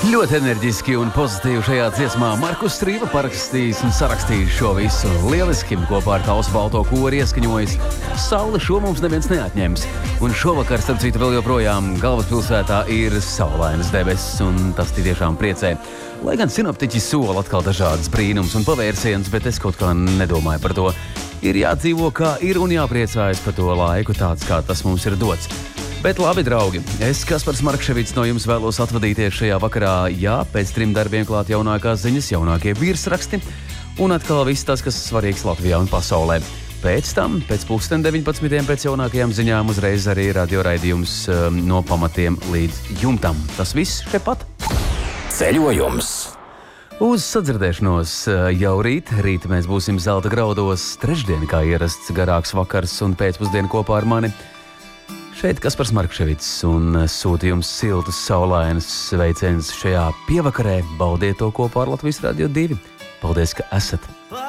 Ļoti enerģiski un pozitīvi šajā dziesmā Markus Strīva parakstījis un sarakstījis šo visu. Lieliski kopā ar Kausu balto kori ieskaņojis. Saule šo mums neviens neatņems. Un šovakar, starp citu, vēl joprojām galvaspilsētā ir saulainas debesis, un tas tiešām priecē. Lai gan sinoptiķi sola atkal dažādas brīnums un pavērsienus, bet es kaut kā nedomāju par to. Ir jādzīvo kā ir un jāpriecājas par to laiku tāds, kā tas mums ir dots. Bet labi, draugi, es, Kaspars Markševics, no jums vēlos atvadīties šajā vakarā. Jā, pēc 3 darbiem klāt jaunākās ziņas, jaunākie virsraksti un atkal viss tas, kas svarīgs Latvijā un pasaulē. Pēc tam, pēc 19:30 pēc jaunākajām ziņām, uzreiz arī radioraidījums no pamatiem līdz jumtam. Tas viss šepat. Ceļojums. Uz sadzirdēšanos jau rīt mēs būsim Zelta graudos. Trešdien, kā ierasts, garāks vakars un pēcpusdiena kopā ar mani. Šeit Kaspars Markševics un sūta jums siltus, saulainas sveicienus šajā pievakarē. Baudiet to kopā ar Latvijas Radio 2. Paldies, ka esat!